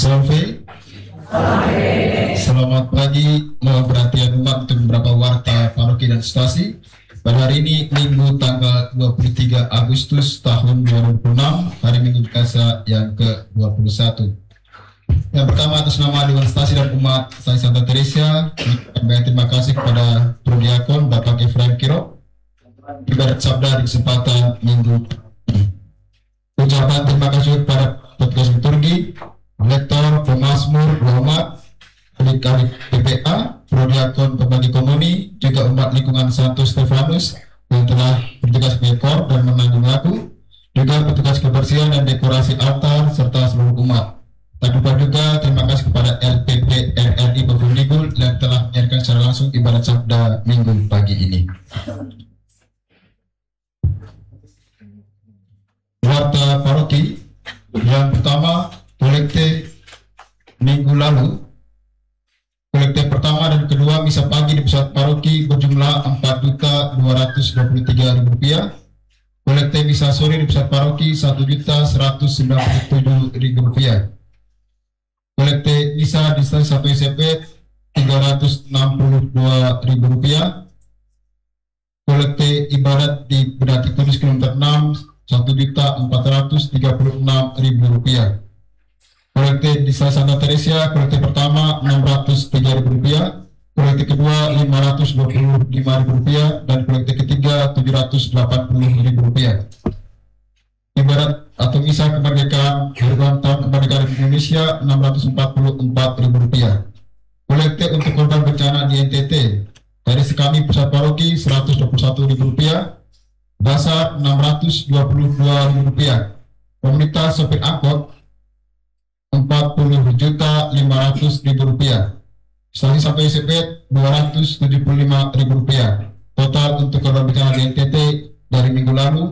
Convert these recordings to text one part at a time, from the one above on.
Salve. Selamat pagi, mohon perhatian umat untuk beberapa warta paroki dan stasi. Pada hari ini, Minggu tanggal 23 Agustus tahun 2006, hari Minggu biasa yang ke-21. Yang pertama, atas nama Dewan Stasi dan Umat Stasi Santa Teresia, kami terima kasih kepada Prodiakon Bapak Efraim Kiro, ibadat sabda di kesempatan Minggu. Ucapan terima kasih kepada petugas liturgi, lektor, pemazmur, umat, adik-adik PPA, Prodiakon Pembagi Komuni, juga umat lingkungan Santo Stefanus yang telah bertugas sebagai kor dan menanggung lagu, juga petugas kebersihan dan dekorasi altar serta seluruh umat. Tak lupa juga terima kasih kepada LPP RRI Bofendigul yang telah menyiarkan secara langsung ibadat sabda Minggu pagi ini. Warta paroki yang pertama, kolekte minggu lalu. Kolekte pertama dan kedua misa pagi di pusat paroki berjumlah Rp4.223.000. Kolekte misa sore di pusat paroki Rp1.197.000. Kolekte misa di stasi 1 SMP Rp362.000. Kolekte ibadat di Bedati Kudus kilometer 6 Rp1.436.000. Kolekte di stasi Santa Teresia, kolekte pertama Rp603.000, kolekte kedua Rp525.000, dan kolekte ketiga Rp780.000. Ibadat atau misa kemerdekaan berulang tahun kemerdekaan Indonesia Rp644.000. Kolekte untuk korban bencana di NTT dari kami pusat paroki Rp121.000, dasar Rp622.000, komunitas sopir angkot Rp40.500.000, stasi sampai SMP Rp275.000. Total untuk korban bencana di NTT dari minggu lalu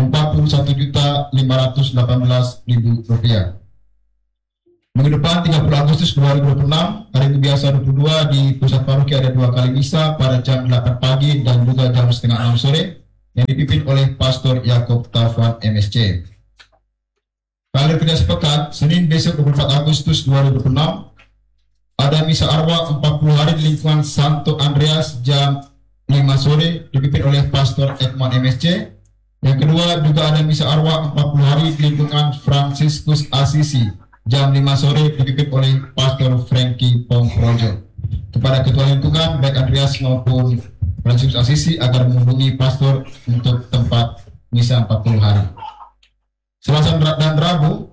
Rp41.518.000. Minggu depan 30 Agustus 2026, hari biasa 22 di pusat paroki ada 2 kali misa pada jam 8 pagi dan juga jam setengah 6 sore yang dipimpin oleh Pastor Yakob Tafwan MSC. Kali kerja sepekan, Senin besok 24 Agustus 2026, ada misa arwah 40 hari di lingkungan Santo Andreas jam 5 sore dipimpin oleh Pastor Ekman MSC. Yang kedua juga ada misa arwah 40 hari di lingkungan Franciscus Assisi jam 5 sore dipimpin oleh Pastor Frankie Pongprojo. Kepada ketua lingkungan baik Andreas maupun Franciscus Assisi agar menghubungi pastor untuk tempat misa 40 hari. Selasa dan Rabu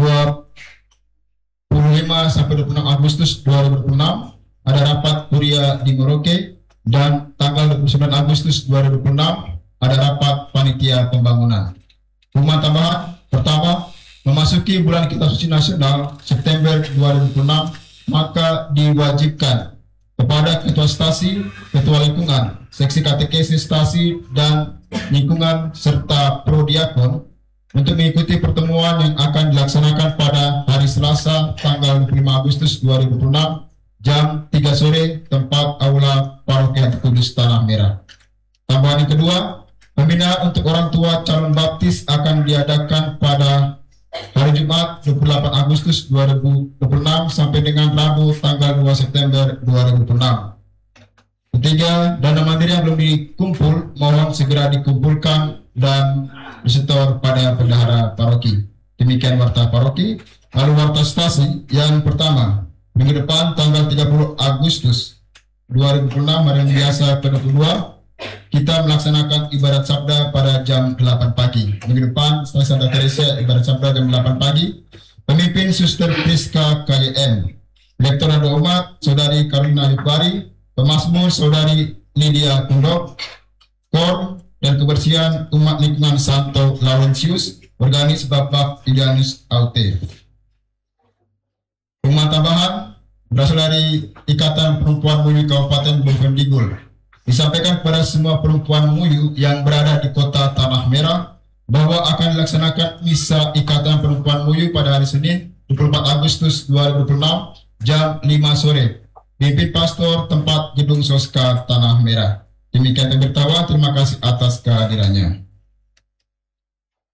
25 sampai 26 Agustus 2026 ada rapat kuria di Merauke, dan tanggal 29 Agustus 2026 ada rapat panitia pembangunan. Pengumuman tambahan pertama, memasuki bulan Kitab Suci Nasional September 2026, maka diwajibkan kepada ketua stasi, ketua lingkungan, seksi katekesis stasi dan lingkungan serta prodiakon untuk mengikuti pertemuan yang akan dilaksanakan pada hari Selasa tanggal 25 Agustus 2026 jam 3 sore tempat Aula Parokian Kudus Tanah Merah. Tambahan yang kedua, pembinaan untuk orang tua calon baptis akan diadakan pada hari Jumat 28 Agustus 2026 sampai dengan Rabu tanggal 2 September 2026. Ketiga, dana mandiri yang belum dikumpul mohon segera dikumpulkan dan disetor pada bendahara paroki. Demikian warta paroki. Lalu warta stasi yang pertama, minggu depan tanggal 30 Agustus 2006 hari biasa ke-22 kita melaksanakan ibadat sabda pada jam 8 pagi. Minggu depan stasi Santa Teresia ibadat sabda jam 8 pagi. Pemimpin Suster Priska KYM, lektor dan umat Saudari Karolina Lipari, pemazmur Saudari Lydia Kundok, kor dan kebersihan umat lingkungan Santo Laurentius, organis Bapak Idianus Aute. Pengumuman tambahan berasal dari Ikatan Perempuan Muyu Kabupaten Bofendigul. Disampaikan kepada semua perempuan Muyu yang berada di kota Tanah Merah bahwa akan dilaksanakan misa Ikatan Perempuan Muyu pada hari Senin 24 Agustus 2026 jam 5 sore. Pimpin Pastor tempat Gedung Soska Tanah Merah. Demikian yang bertawa, terima kasih atas kehadirannya.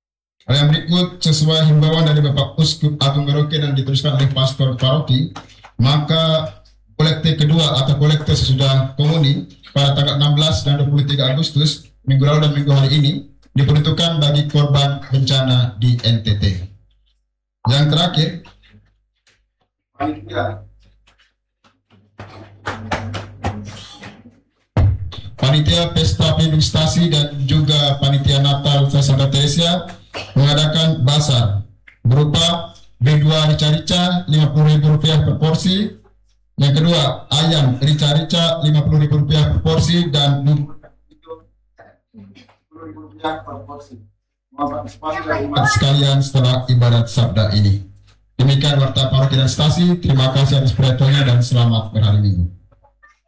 Hal yang berikut sesuai himbauan dari Bapak Uskup Agung Merauke dan diteruskan oleh Pastor Paroki, maka kolekte kedua atau kolekte sesudah komuni pada tanggal 16 dan 23 Agustus minggu lalu dan minggu hari ini diperuntukkan bagi korban bencana di NTT. Yang terakhir, panitia Pesta Investasi dan juga panitia Natal Santa Teresia mengadakan basar berupa B2 rica-rica Rp50.000 per porsi. Yang kedua, ayam rica-rica Rp50.000 per porsi dan Rp10.000 per porsi. Sekalian setelah ibadat sabda ini. Demikian warta paroki dan stasi. Terima kasih atas perhatiannya dan selamat berhari Minggu.